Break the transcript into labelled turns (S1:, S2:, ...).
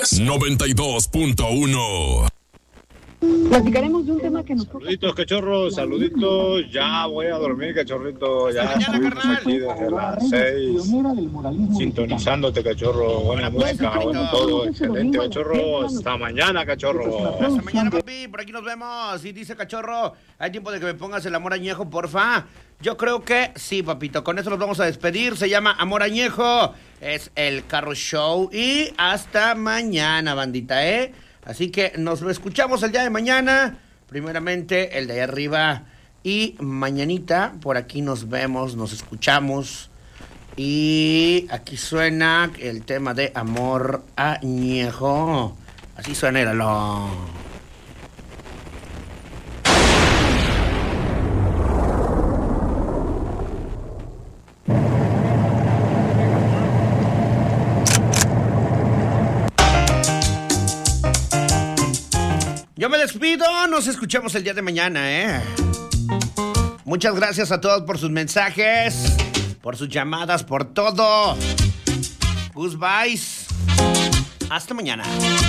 S1: 92.1.
S2: Platicaremos de un tema que nos toca.
S3: Saluditos, cachorros, saluditos. Ya voy a dormir, cachorrito. Ya estuvimos aquí desde las 6 sintonizándote, cachorro. Buena música, bueno todo. Excelente, cachorro. Hasta mañana, cachorro.
S4: Hasta mañana, papi. Por aquí nos vemos. Y dice cachorro, hay tiempo de que me pongas el amor añejo, porfa. Yo creo que sí, papito. Con eso nos vamos a despedir. Se llama Amor Añejo. Es el Carro Show. Y hasta mañana, bandita, ¿eh? Así que nos lo escuchamos el día de mañana. Primeramente el de ahí arriba. Y mañanita por aquí nos vemos, nos escuchamos. Y aquí suena el tema de Amor Añejo. Así suena, éralo. Yo me despido, nos escuchamos el día de mañana, ¿eh? Muchas gracias a todos por sus mensajes, por sus llamadas, por todo. Goodbyes. Hasta mañana.